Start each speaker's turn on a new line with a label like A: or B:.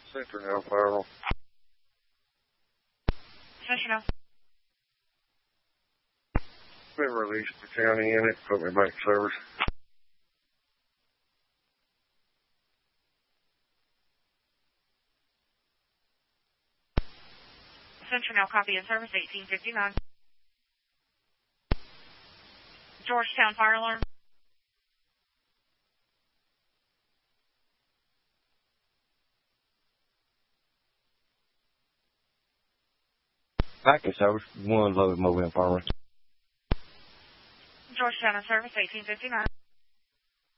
A: Central now, Firewall.
B: Central now.
A: Been released the county in it, put me back to service.
B: Central now, copy in service 1859. Georgetown fire alarm.
A: Back to service, one load mobile infirmary.
B: Georgetown in service 1859.